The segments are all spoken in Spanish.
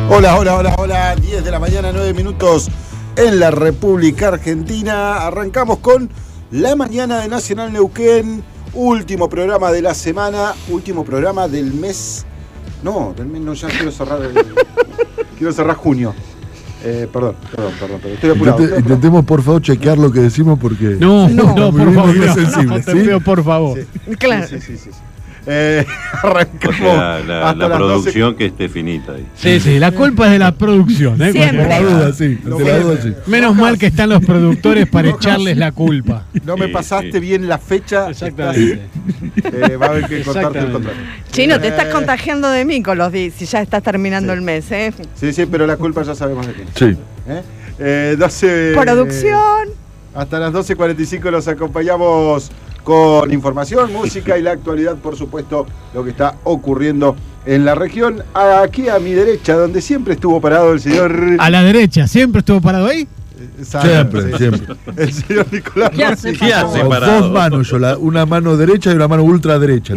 Hola, hola, hola, hola. 10 de la mañana, 9 minutos en la República Argentina. Arrancamos con la mañana de Nacional Neuquén. Último programa de la semana, último programa del mes. No, del mes no, ya quiero cerrar quiero cerrar junio. Perdón, estoy apurado. Intentemos por favor chequear lo que decimos porque no, por favor, no, sensible, te pido por favor. Sí. Claro. Sí. Arrancamos. O sea, la producción 12. Que esté finita ahí. Sí, la culpa es de la producción. Siempre. De la duda, sí. Menos mal que están los productores para echarles la culpa. No me pasaste bien la fecha. Exactamente. Va a haber que cortarte el contrato. Chino, te estás contagiando de mí con los días, si ya estás terminando el mes, ¿eh? Sí, pero la culpa ya sabemos de quién. Sí. 12. Producción. Hasta las 12:45 los acompañamos con información, música y la actualidad, por supuesto, lo que está ocurriendo en la región. Aquí a mi derecha, donde siempre estuvo parado el señor... A la derecha, ¿siempre estuvo parado ahí? Siempre. El señor Nicolás ¿Qué hace? Rossi. Con dos manos, una mano derecha y una mano ultraderecha.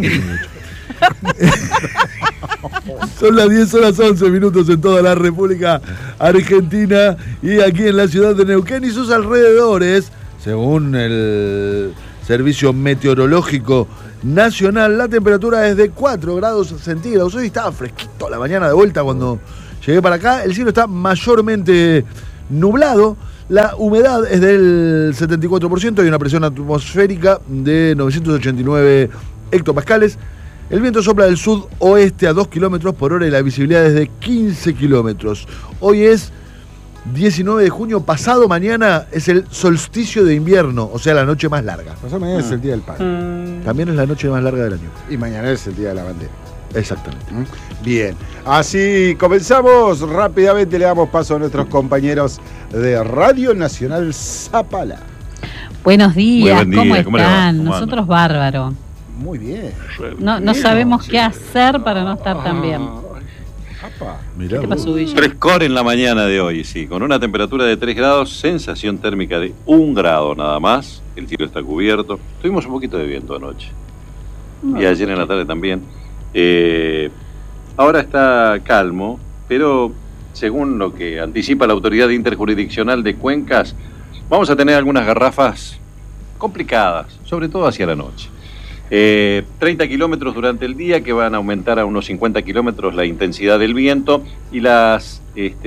Son las 10 horas 11 minutos en toda la República Argentina y aquí en la ciudad de Neuquén y sus alrededores, según el Servicio Meteorológico Nacional, la temperatura es de 4 grados centígrados. Hoy estaba fresquito a la mañana de vuelta cuando llegué para acá. El cielo está mayormente nublado. La humedad es del 74%, hay una presión atmosférica de 989 hectopascales. El viento sopla del sudoeste a 2 kilómetros por hora y la visibilidad es de 15 kilómetros. Hoy es 19 de junio, pasado mañana es el solsticio de invierno, o sea, la noche más larga. Pasado mañana es el Día del Padre. También es la noche más larga del año. Y mañana es el Día de la Bandera. Exactamente. Bien, así comenzamos. Rápidamente le damos paso a nuestros compañeros de Radio Nacional Zapala. Buenos días, Muy buen día. ¿cómo ¿Cómo le va? están? ¿Cómo Nosotros bárbaro. Muy bien. No sabemos qué hacer para no estar tan bien. Mirá, ¿Qué te pasó, Villa? Frescor en la mañana de hoy, sí, con una temperatura de 3 grados, sensación térmica de 1 grado nada más, el cielo está cubierto, tuvimos un poquito de viento anoche, y ayer en la tarde también. Ahora está calmo, pero según lo que anticipa la Autoridad Interjurisdiccional de Cuencas, vamos a tener algunas garrafas complicadas, sobre todo hacia la noche. 30 kilómetros durante el día, que van a aumentar a unos 50 kilómetros la intensidad del viento, y las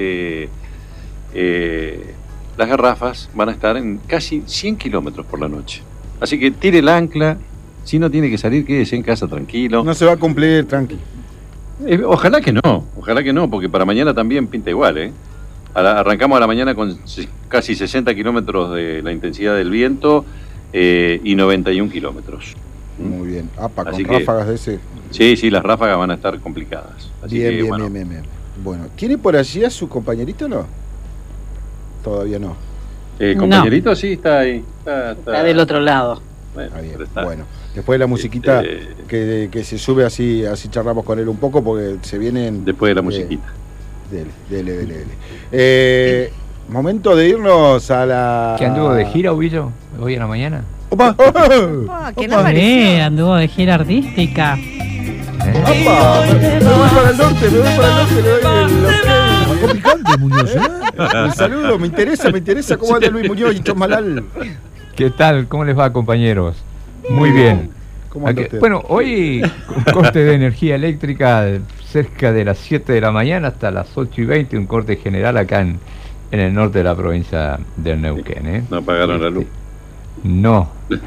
garrafas van a estar en casi 100 kilómetros por la noche. Así que tire el ancla, si no tiene que salir, quédese en casa tranquilo. No se va a cumplir, tranqui. Ojalá que no, porque para mañana también pinta igual, Arrancamos a la mañana con casi 60 kilómetros de la intensidad del viento y 91 kilómetros. Muy bien. Con Así ráfagas de ese. Sí, las ráfagas van a estar complicadas. Así Bien, que, bien, bueno. bien. Bueno, ¿tiene por allí a su compañerito o no? Todavía no. Compañerito, no. Sí, está ahí. Está del otro lado. Bueno, Está bien. pero está. Bueno, después de la musiquita que se sube así charlamos con él un poco porque se vienen... Después de la musiquita. Dele. Momento de irnos a la... ¿Que anduvo de gira, Ubillo, hoy en la mañana? ¡Opa! ¿Qué nos pareció? Anduvo de gira artística. ¡Opa! Me voy para el norte, le doy el Picante, Muñoz, Un saludo, me interesa cómo anda Luis Muñoz y Chosmalal. ¿Qué tal? ¿Cómo les va, compañeros? Muy bien. ¿Cómo anda usted? Bueno, hoy un corte de energía eléctrica cerca de las 7 de la mañana hasta las 8:20, un corte general acá en el norte de la provincia del Neuquén. No apagaron la luz. No.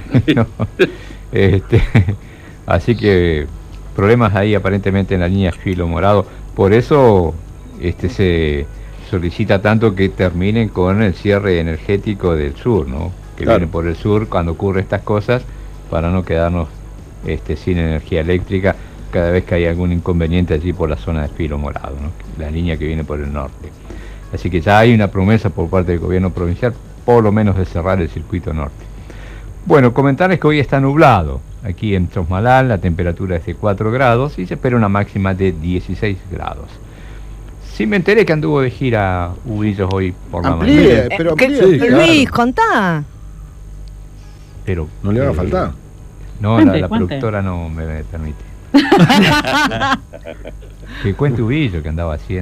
Así que problemas ahí aparentemente en la línea Filo Morado. Por eso se solicita tanto que terminen con el cierre energético del sur, ¿no? Que claro. Vienen por el sur cuando ocurren estas cosas para no quedarnos sin energía eléctrica cada vez que hay algún inconveniente allí por la zona de Filo Morado, ¿no? La línea que viene por el norte. Así que ya hay una promesa por parte del gobierno provincial, por lo menos de cerrar el circuito norte. Bueno, comentarles que hoy está nublado. Aquí en Chosmalal la temperatura es de 4 grados y se espera una máxima de 16 grados. Sí me enteré que anduvo de gira Ubillos hoy por la mañana. Pero Luis, claro. Contá. Pero no le va a faltar. No, Cuente. la productora no me permite. Que cuente Ubillo que andaba haciendo.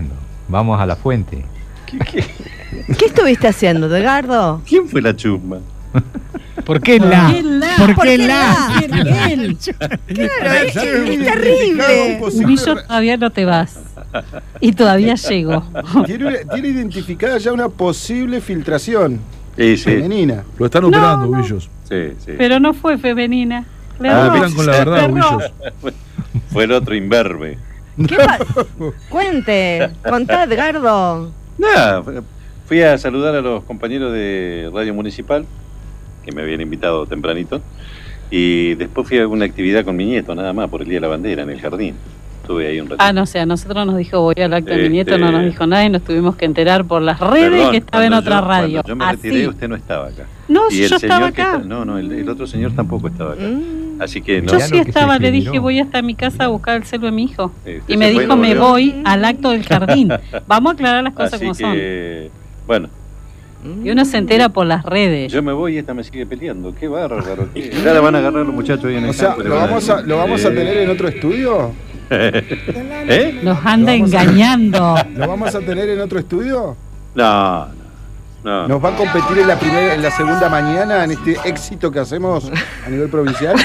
Vamos a la fuente. ¿Qué estuviste haciendo, Edgardo? ¿Quién fue la chusma? ¿Por qué la? ¿Por ¿Por qué la? Él. Claro, es terrible. Yo todavía no te vas. Y todavía llego. Tiene identificada ya una posible filtración Sí, sí. femenina. Lo están No, operando, no. Billos. Sí, sí. Pero no fue femenina. Le Lo erró. operan con la verdad, Le erró. Billos. Fue el otro imberbe. ¿Qué Cuente, contá, Edgardo. Nada, fui a saludar a los compañeros de Radio Municipal, que me habían invitado tempranito, y después fui a alguna actividad con mi nieto, nada más, por el Día de la Bandera, en el jardín. Estuve ahí un ratito. Ah, no sé, a nosotros nos dijo voy al acto de mi nieto, no nos dijo nada y nos tuvimos que enterar por las redes Perdón, que estaba en cuando otra yo- radio. Cuando yo me retiré, Así. usted no estaba acá. No, Y si el yo estaba señor que acá. está- no, el otro señor tampoco estaba acá. Así que no. Yo Mirá sí lo que se estaba, le dije generó. voy hasta mi casa a buscar el celo de mi hijo. Usted Y me se fue dijo no me volvió. voy al acto del jardín. Vamos a aclarar las cosas Así como son. que, bueno, Y uno se entera por las redes. yo me voy y esta me sigue peleando. Qué bárbaro. Ya la van a agarrar los muchachos ahí en el O sea, campo y le ¿lo van vamos a tener en otro estudio? ¿Eh? Nos anda Lo vamos a- engañando. ¿Lo vamos a tener en otro estudio? No, no. ¿Nos va a competir en la segunda mañana en este éxito que hacemos a nivel provincial?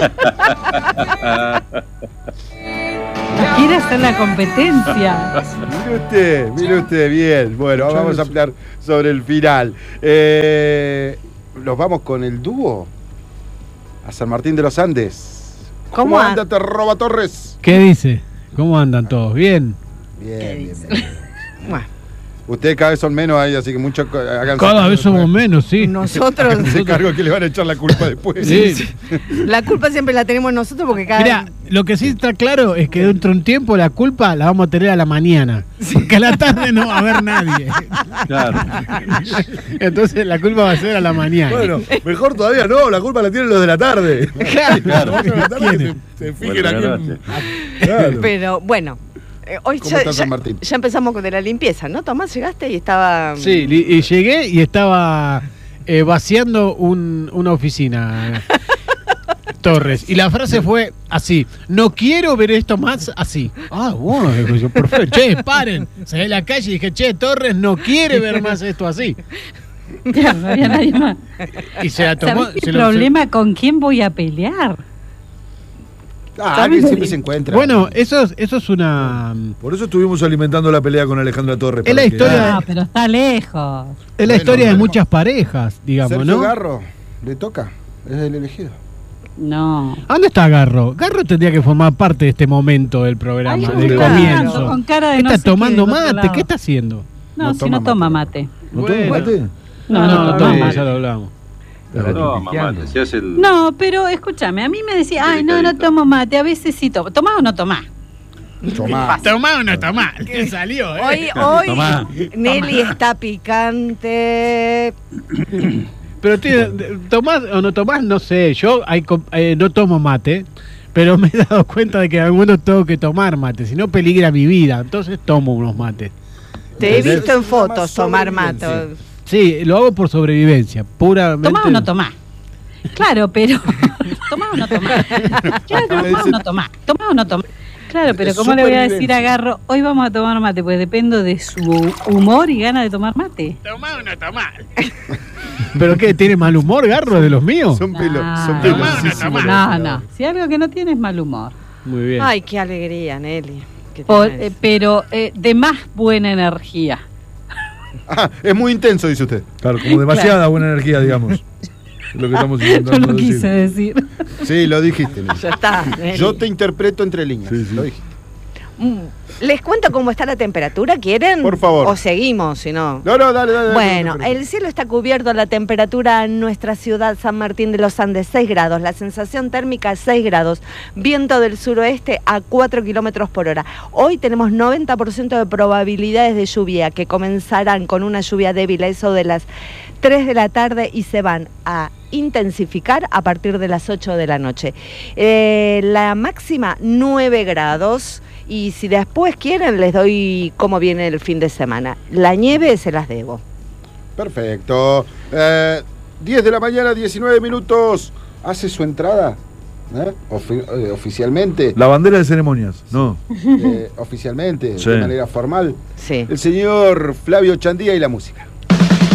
Quiere hacer la competencia. Mire usted, bien. Bueno, vamos a hablar sobre el final. Nos vamos con el dúo a San Martín de los Andes. ¿Cómo anda, te roba Torres? ¿Qué dice? ¿Cómo andan todos? ¿Bien? Bien. Bueno, Ustedes cada vez son menos ahí, así que mucho háganse Cada cargo vez somos después. menos, sí. nosotros, Háganse cargo que le van a echar la culpa después. Sí. la culpa siempre la tenemos nosotros porque cada Mira, lo que sí está claro es que dentro de un tiempo la culpa la vamos a tener a la mañana. Porque a la tarde no va a haber nadie. Claro. Entonces la culpa va a ser a la mañana. Bueno, mejor todavía no, la culpa la tienen los de la tarde. Claro. Los de la tarde ¿Quiénes? se Bueno, fijen aquí. gracias. Claro. Pero bueno, hoy ¿Cómo está San Martín? ya empezamos con de la limpieza, ¿no? Tomás, llegaste y estaba... Sí, y llegué y estaba vaciando una oficina. Torres. Y la frase fue así: no quiero ver esto más así. Ah, bueno, digo yo, perfecto. Che, paren. Salí a la calle y dije, che, Torres no quiere ver más esto así. Ya, no había nadie más. Y se la tomó. ¿Sabés el problema con quién voy a pelear? Que siempre se encuentra. Bueno, eso es una. Por eso estuvimos alimentando la pelea con Alejandra Torres. Es la para que- historia- No, pero está lejos. Es la historia de muchas parejas, digamos, Sergio ¿no? Garro, le toca, es el elegido. No. ¿A ¿Dónde está Garro? Garro tendría que formar parte de este momento del programa, Ay, del claro. comienzo. Con cara de ¿Qué no está sé qué tomando del otro mate? lado. ¿Qué está haciendo? No, No si toma no toma mate. ¿No Bueno. toma mate? No, toma, mate. ya lo hablamos. Está No, ratificando. mamá, se hace el. No, pero escúchame, a mí me decía, ay, no tomo mate, a veces sí tomo. ¿Tomás o no tomás? Tomá. ¿Tomá o no tomá? ¿Qué salió, Hoy Tomá. Nelly está picante. Pero ¿tomás o no tomás? No sé, yo no tomo mate, pero me he dado cuenta de que en algún momento tengo que tomar mate, si no peligra mi vida, entonces tomo unos mates. Te he Tener- visto en se llama fotos tomar mate. sobrevivencia. Sí, lo hago por sobrevivencia, puramente. ¿Tomás o no tomás? Claro, pero. ¿Tomás o no tomás? Claro, ¿tomás o no tomás? ¿Tomás o no tomás? Claro, pero ¿cómo le voy a decir a Garro, hoy vamos a tomar mate? Pues dependo de su humor y ganas de tomar mate. ¿Tomás o no tomás? ¿Pero qué? ¿Tiene mal humor, Garro, de los míos? Son pelos, Ah. son Tomá pelosísimos. No, no. Si algo que no tiene es mal humor. Muy bien. Ay, qué alegría, Nelly. que tenés. Pero de más buena energía. Ah, es muy intenso, dice usted. Claro, como demasiada buena energía, digamos. Es lo que estamos Yo intentando lo decir. quise decir. Sí, lo dijiste, Nelly. Ya está, Nelly. Yo te interpreto entre líneas. Sí, sí. Lo dijiste. ¿Les cuento cómo está la temperatura? ¿Quieren? Por favor. O seguimos, si no. No, dale. Bueno, no te el cielo está cubierto, la temperatura en nuestra ciudad San Martín de los Andes 6 grados, la sensación térmica 6 grados, viento del suroeste a 4 kilómetros por hora. Hoy tenemos 90% de probabilidades de lluvia que comenzarán con una lluvia débil a eso de las 3 de la tarde y se van a intensificar a partir de las 8 de la noche. La máxima 9 grados. Y si después quieren, les doy cómo viene el fin de semana. La nieve se las debo. Perfecto. 10 de la mañana, 19 minutos. Hace su entrada oficialmente. La bandera de ceremonias, no. Oficialmente, Sí. de manera formal. Sí. El señor Flavio Chandía y la música.